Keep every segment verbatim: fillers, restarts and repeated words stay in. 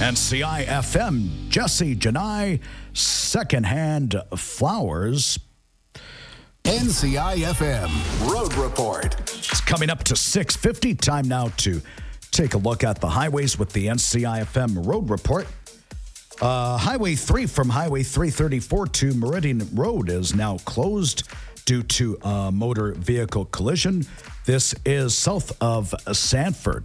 N C I F M, Jesse Janai, Secondhand Flowers. N C I F M Road Report. It's coming up to six fifty. Time now to take a look at the highways with the N C I F M Road Report. Uh, Highway three from Highway three thirty-four to Meridian Road is now closed due to a motor vehicle collision. This is south of Sanford.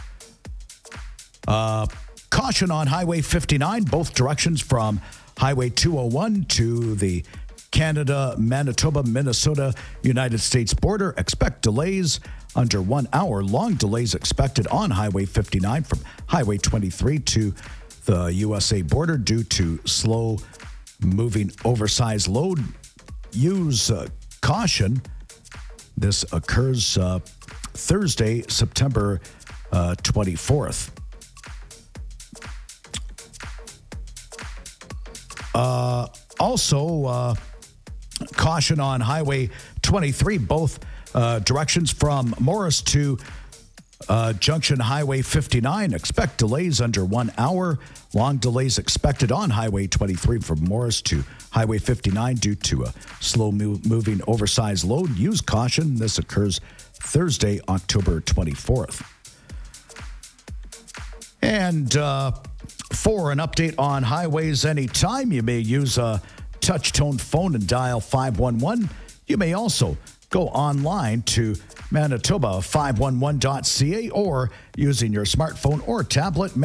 Uh, caution on Highway fifty-nine, both directions from Highway two oh one to the Canada, Manitoba, Minnesota, United States border. Expect delays under one hour. Long delays expected on Highway fifty-nine from Highway twenty-three to the U S A border due to slow moving oversized load. Use uh, caution. This occurs uh, Thursday, September uh, twenty-fourth. Uh, also, uh, caution on Highway twenty-three, both uh, directions from Morris to uh, Junction Highway fifty-nine. Expect delays under one hour. Long delays expected on Highway twenty-three from Morris to Highway fifty-nine due to a slow mo- moving oversized load. Use caution. This occurs Thursday, October twenty-fourth. And uh, for an update on highways anytime, you may use a touch-tone phone and dial five one one. You may also go online to Manitoba five one one dot c a or using your smartphone or tablet.